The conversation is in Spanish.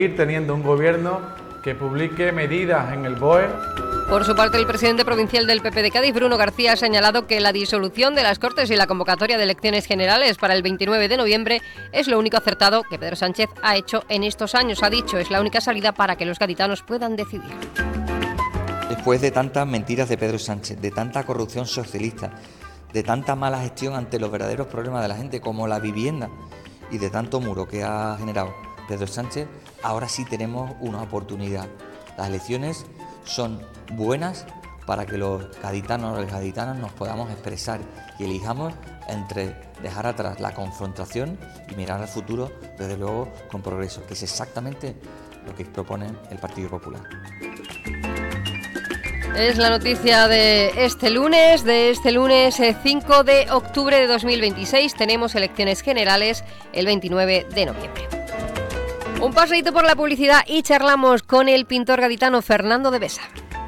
Ir teniendo un gobierno que publique medidas en el BOE. Por su parte, el presidente provincial del PP de Cádiz, Bruno García, ha señalado que la disolución de las Cortes y la convocatoria de elecciones generales para el 29 de noviembre es lo único acertado que Pedro Sánchez ha hecho en estos años. Ha dicho, es la única salida para que los gaditanos puedan decidir. Después de tantas mentiras de Pedro Sánchez, de tanta corrupción socialista, de tanta mala gestión ante los verdaderos problemas de la gente como la vivienda y de tanto muro que ha generado Pedro Sánchez, ahora sí tenemos una oportunidad. Las elecciones son buenas para que los gaditanos o las gaditanas nos podamos expresar y elijamos entre dejar atrás la confrontación y mirar al futuro, desde luego, con progreso, que es exactamente lo que propone el Partido Popular. Es la noticia de este lunes 5 de octubre de 2026. Tenemos elecciones generales el 29 de noviembre. Un paseíto por la publicidad y charlamos con el pintor gaditano Fernando de Besa.